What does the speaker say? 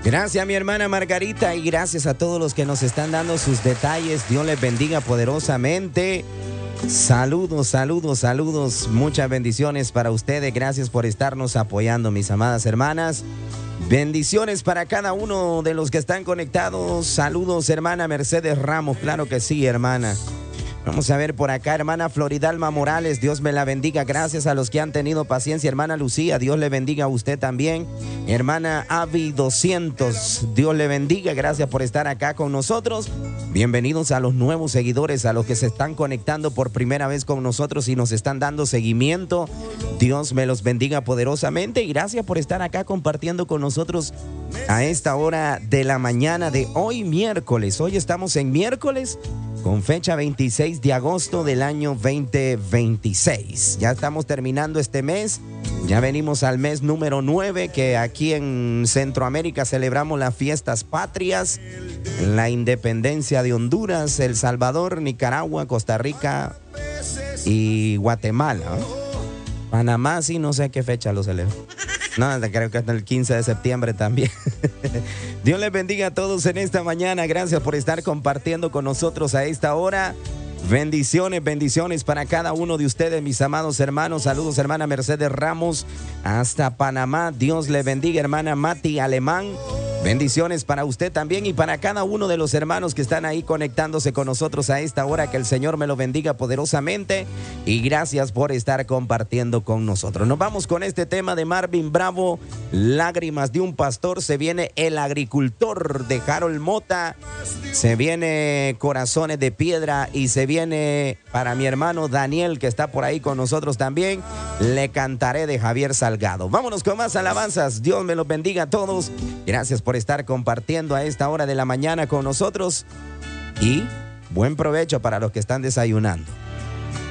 Gracias, mi hermana Margarita, y gracias a todos los que nos están dando sus detalles. Dios les bendiga poderosamente. Saludos, saludos, saludos. Muchas bendiciones para ustedes. Gracias por estarnos apoyando, mis amadas hermanas. Bendiciones para cada uno de los que están conectados. Saludos, hermana Mercedes Ramos. Claro que sí, hermana. Vamos a ver por acá, hermana Floridalma Morales, Dios me la bendiga. Gracias a los que han tenido paciencia. Hermana Lucía, Dios le bendiga a usted también. Hermana Avi 200, Dios le bendiga. Gracias por estar acá con nosotros. Bienvenidos a los nuevos seguidores, a los que se están conectando por primera vez con nosotros y nos están dando seguimiento. Dios me los bendiga poderosamente y gracias por estar acá compartiendo con nosotros a esta hora de la mañana de hoy miércoles. Hoy estamos en miércoles, con fecha 26 de agosto del año 2026. Ya estamos terminando este mes. Ya venimos al mes número 9, que aquí en Centroamérica celebramos las fiestas patrias, la independencia de Honduras, El Salvador, Nicaragua, Costa Rica y Guatemala. Panamá sí, no sé qué fecha lo celebra. No, creo que hasta el 15 de septiembre también. Dios les bendiga a todos en esta mañana. Gracias por estar compartiendo con nosotros a esta hora. Bendiciones, bendiciones para cada uno de ustedes, mis amados hermanos. Saludos, hermana Mercedes Ramos, hasta Panamá. Dios le bendiga, hermana Mati Alemán. Bendiciones para usted también y para cada uno de los hermanos que están ahí conectándose con nosotros a esta hora. Que el Señor me lo bendiga poderosamente y gracias por estar compartiendo con nosotros. Nos vamos con este tema de Marvin Bravo, Lágrimas de un pastor. Se viene El agricultor de Harold Mota. Se viene Corazones de piedra y se viene para mi hermano Daniel, que está por ahí con nosotros también. Le cantaré de Javier Salgado. Vámonos con más alabanzas. Dios me los bendiga a todos. Gracias por estar compartiendo a esta hora de la mañana con nosotros y buen provecho para los que están desayunando.